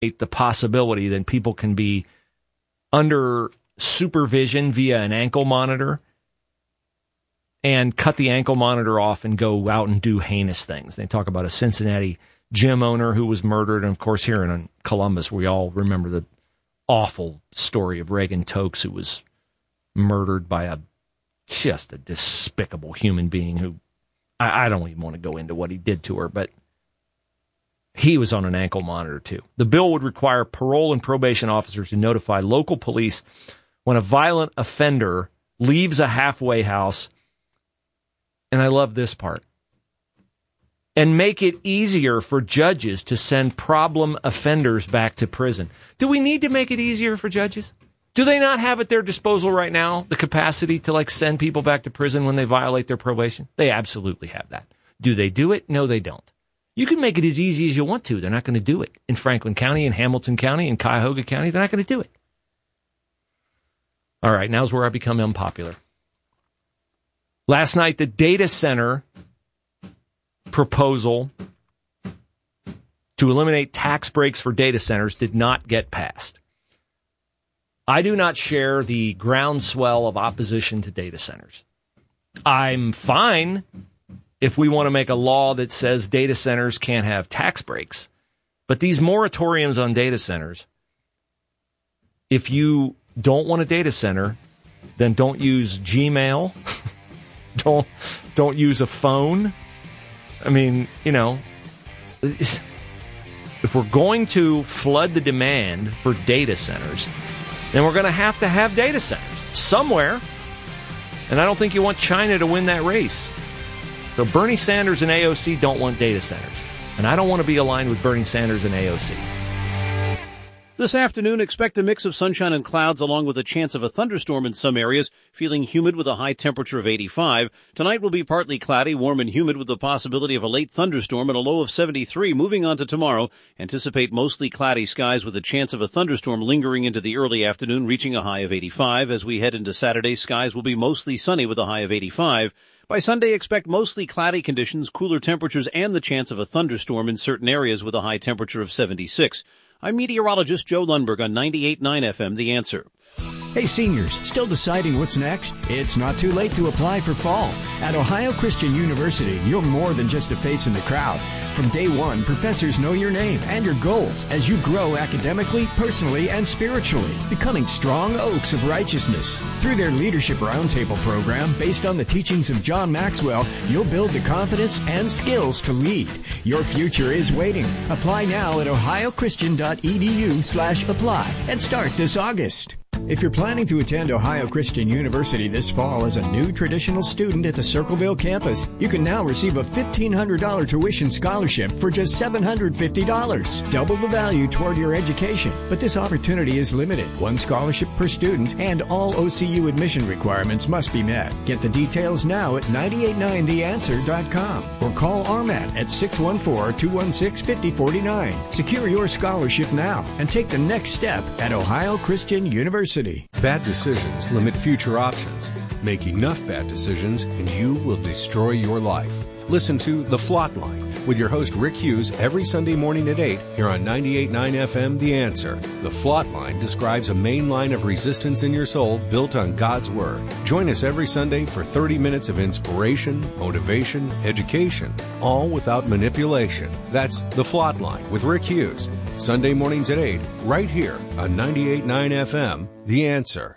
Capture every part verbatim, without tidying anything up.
the possibility that people can be under supervision via an ankle monitor and cut the ankle monitor off and go out and do heinous things. They talk about a Cincinnati gym owner who was murdered, and of course here in Columbus we all remember the awful story of Reagan Tokes, who was murdered by a just a despicable human being who, I, I don't even want to go into what he did to her, but he was on an ankle monitor too. The bill would require parole and probation officers to notify local police when a violent offender leaves a halfway house, and I love this part, and make it easier for judges to send problem offenders back to prison. Do we need to make it easier for judges? Do they not have at their disposal right now the capacity to like send people back to prison when they violate their probation? They absolutely have that. Do they do it? No, they don't. You can make it as easy as you want to. They're not going to do it. In Franklin County, in Hamilton County, in Cuyahoga County, they're not going to do it. All right, now's where I become unpopular. Last night, the data center proposal to eliminate tax breaks for data centers did not get passed. I do not share the groundswell of opposition to data centers. I'm fine if we want to make a law that says data centers can't have tax breaks. But these moratoriums on data centers, if you don't want a data center, then don't use Gmail. don't don't use a phone. I mean, you know, if we're going to flood the demand for data centers, then we're going to have to have data centers somewhere. And I don't think you want China to win that race. So Bernie Sanders and A O C don't want data centers. And I don't want to be aligned with Bernie Sanders and A O C. This afternoon, expect a mix of sunshine and clouds along with a chance of a thunderstorm in some areas, feeling humid with a high temperature of eighty-five. Tonight will be partly cloudy, warm and humid with the possibility of a late thunderstorm and a low of seventy-three. Moving on to tomorrow, anticipate mostly cloudy skies with a chance of a thunderstorm lingering into the early afternoon, reaching a high of eighty-five. As we head into Saturday, skies will be mostly sunny with a high of eighty-five. By Sunday, expect mostly cloudy conditions, cooler temperatures, and the chance of a thunderstorm in certain areas with a high temperature of seventy-six. I'm meteorologist Joe Lundberg on ninety-eight point nine F M, The Answer. Hey seniors, still deciding what's next? It's not too late to apply for fall. At Ohio Christian University, you're more than just a face in the crowd. From day one, professors know your name and your goals as you grow academically, personally, and spiritually, becoming strong oaks of righteousness. Through their Leadership Roundtable program, based on the teachings of John Maxwell, you'll build the confidence and skills to lead. Your future is waiting. Apply now at ohiochristian.edu slash apply and start this August. If you're planning to attend Ohio Christian University this fall as a new traditional student at the Circleville campus, you can now receive a fifteen hundred dollars tuition scholarship for just seven hundred fifty dollars. Double the value toward your education. But this opportunity is limited. One scholarship per student, and all O C U admission requirements must be met. Get the details now at nine eight nine the answer dot com or call R M A T at six one four, two one six, five zero four nine. Secure your scholarship now and take the next step at Ohio Christian University. Bad decisions limit future options. Make enough bad decisions and you will destroy your life. Listen to The Flot Line with your host Rick Hughes every Sunday morning at eight here on ninety-eight point nine F M, The Answer. The Flot Line describes a main line of resistance in your soul built on God's Word. Join us every Sunday for thirty minutes of inspiration, motivation, education, all without manipulation. That's The Flot Line with Rick Hughes. Sunday mornings at eight, right here on ninety-eight point nine F M, The Answer.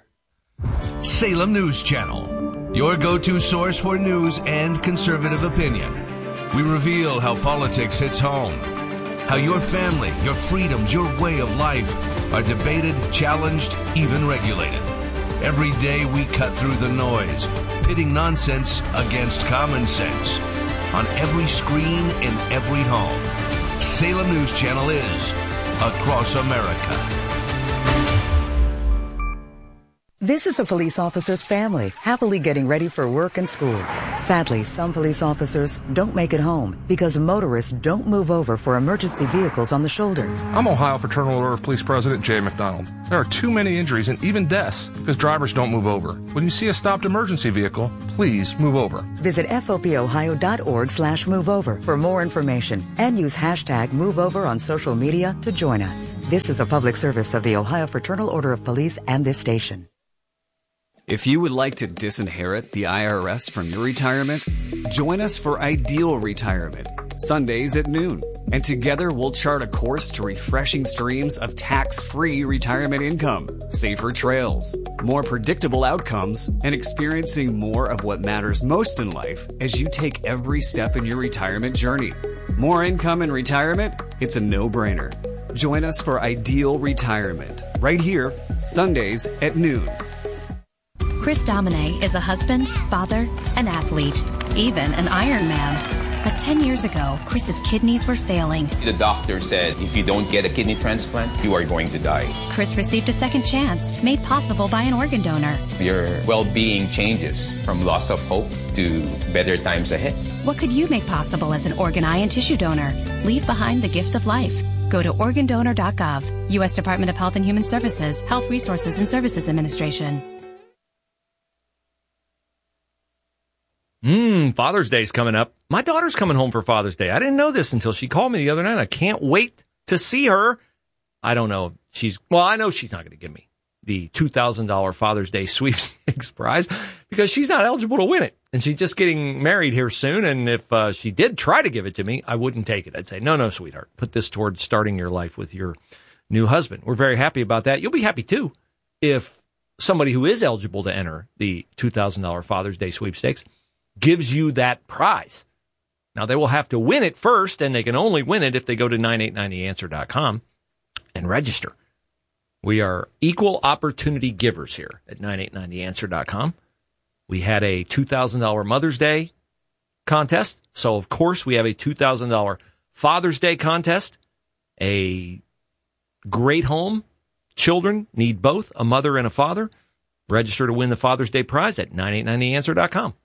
Salem News Channel, your go-to source for news and conservative opinion. We reveal how politics hits home, how your family, your freedoms, your way of life are debated, challenged, even regulated. Every day we cut through the noise, pitting nonsense against common sense. On every screen, in every home, Salem News Channel is across America. This is a police officer's family, happily getting ready for work and school. Sadly, some police officers don't make it home because motorists don't move over for emergency vehicles on the shoulder. I'm Ohio Fraternal Order of Police President Jay McDonald. There are too many injuries and even deaths because drivers don't move over. When you see a stopped emergency vehicle, please move over. Visit fopohio.org slash move over for more information and use hashtag MoveOver on social media to join us. This is a public service of the Ohio Fraternal Order of Police and this station. If you would like to disinherit the I R S from your retirement, join us for Ideal Retirement, Sundays at noon. And together we'll chart a course to refreshing streams of tax-free retirement income, safer trails, more predictable outcomes, and experiencing more of what matters most in life as you take every step in your retirement journey. More income in retirement? It's a no-brainer. Join us for Ideal Retirement, right here, Sundays at noon. Chris Domine is a husband, father, an athlete, even an Ironman. But ten years ago, Chris's kidneys were failing. The doctor said, if you don't get a kidney transplant, you are going to die. Chris received a second chance, made possible by an organ donor. Your well-being changes from loss of hope to better times ahead. What could you make possible as an organ, eye, and tissue donor? Leave behind the gift of life. Go to organ donor dot gov, U S Department of Health and Human Services, Health Resources and Services Administration. Mmm, Father's Day's coming up. My daughter's coming home for Father's Day. I didn't know this until she called me the other night. I can't wait to see her. I don't know. She's, well, I know she's not going to give me the two thousand dollars Father's Day sweepstakes prize because she's not eligible to win it. And she's just getting married here soon. And if uh, she did try to give it to me, I wouldn't take it. I'd say, no, no, sweetheart, put this towards starting your life with your new husband. We're very happy about that. You'll be happy, too, if somebody who is eligible to enter the two thousand dollars Father's Day sweepstakes gives you that prize. Now, they will have to win it first, and they can only win it if they go to nine eight nine the answer dot com and register. We are equal opportunity givers here at nine eight nine the answer dot com. We had a two thousand dollars Mother's Day contest, so of course we have a two thousand dollars Father's Day contest. A great home. Children need both, a mother and a father. Register to win the Father's Day prize at nine eight nine the answer dot com.